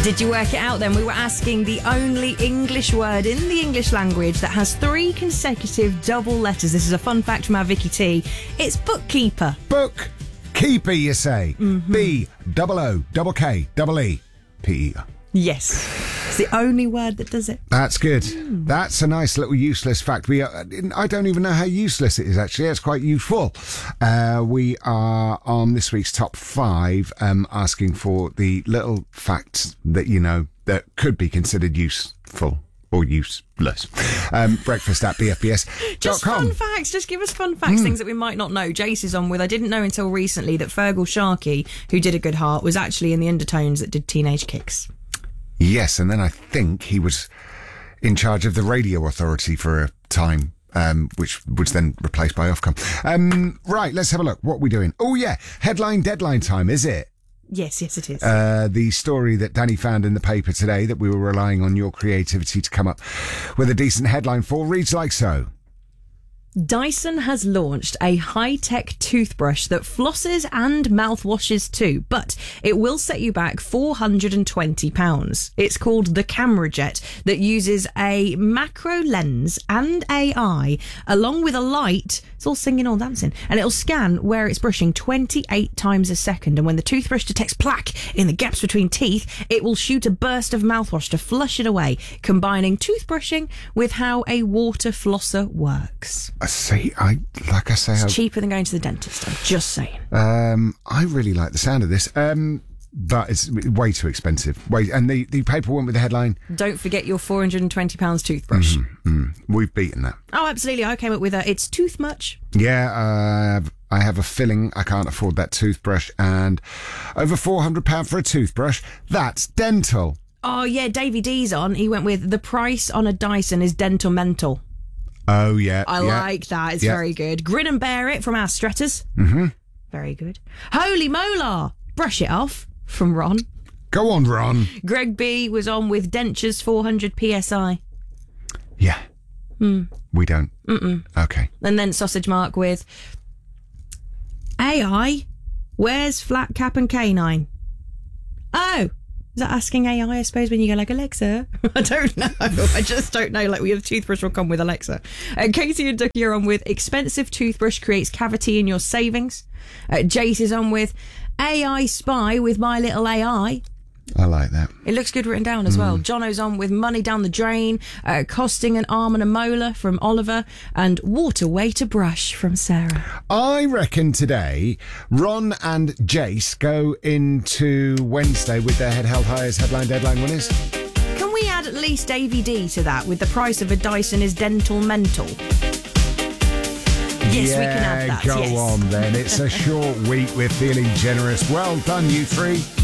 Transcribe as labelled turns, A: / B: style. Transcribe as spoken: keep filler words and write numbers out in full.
A: Did you work it out then? We were asking the only English word in the English language that has three consecutive double letters. This is a fun fact from our Vicky T. It's bookkeeper.
B: Bookkeeper, you say?
A: Mm-hmm.
B: B, double O, double K, double E, P E R.
A: Yes. It's the only word that does it.
B: That's good.
A: Mm.
B: That's a nice little useless fact. We are, I don't even know how useless it is, actually. It's quite useful. Uh, we are on this week's top five, um, asking for the little facts that you know that could be considered useful or useless. Um, breakfast at b f b s dot com.
A: Just fun facts. Just give us fun facts, mm. things that we might not know. Jace is on with, I didn't know until recently that Fergal Sharkey, who did A Good Heart, was actually in the Undertones that did Teenage Kicks.
B: Yes, and then I think he was in charge of the radio authority for a time, um, which was then replaced by Ofcom. Um, right, let's have a look. What are we doing? Oh, yeah, headline deadline time, is it?
A: Yes, yes, it is.
B: Uh, the story that Danny found in the paper today that we were relying on your creativity to come up with a decent headline for reads like so.
A: Dyson has launched a high-tech toothbrush that flosses and mouthwashes too, but it will set you back four hundred twenty pounds. It's called the Camera Jet, that uses a macro lens and A I, along with a light. It's all singing, all dancing, and it'll scan where it's brushing twenty-eight times a second, and when the toothbrush detects plaque in the gaps between teeth, it will shoot a burst of mouthwash to flush it away, combining toothbrushing with how a water flosser works.
B: I see. I like I say,
A: It's
B: I,
A: cheaper than going to the dentist. I'm just saying.
B: Um, I really like the sound of this. Um, but it's way too expensive. Wait, and the, the paper went with the headline.
A: Don't forget your four hundred twenty pounds toothbrush.
B: Mm-hmm, mm, we've beaten that.
A: Oh, absolutely. I came up with a, it's tooth much.
B: Yeah, uh, I have a filling. I can't afford that toothbrush, and over four hundred pounds for a toothbrush. That's dental.
A: Oh, yeah. Davey D's on. He went with the price on a Dyson is dental mental.
B: Oh, yeah.
A: I
B: yeah.
A: like that. It's
B: yeah.
A: very good. Grin and bear it from our Stretters.
B: Mm-hmm.
A: Very good. Holy molar. Brush it off from Ron.
B: Go on, Ron.
A: Greg B was on with dentures four hundred P S I.
B: Yeah.
A: Hmm.
B: We don't.
A: Mm-mm.
B: Okay.
A: And then Sausage Mark with A I, where's flat cap and canine? Oh, is that asking A I, I suppose, when you go like, Alexa? I don't know. I just don't know. Like, your toothbrush will come with Alexa. Uh, Katie and Ducky are on with expensive toothbrush creates cavity in your savings. Uh, Jace is on with A I spy with my little A I.
B: I like that.
A: It looks good written down as mm. well. Jono's on with money down the drain, uh, costing an arm and a molar from Oliver, and water way to brush from Sarah.
B: I reckon today Ron and Jace go into Wednesday with their head held high as headline deadline winners.
A: Can we add at least A V D to that with the price of a Dyson is dental mental? Yes,
B: yeah,
A: we can add that.
B: Go
A: yes.
B: on then. It's a short week. We're feeling generous. Well done, you three.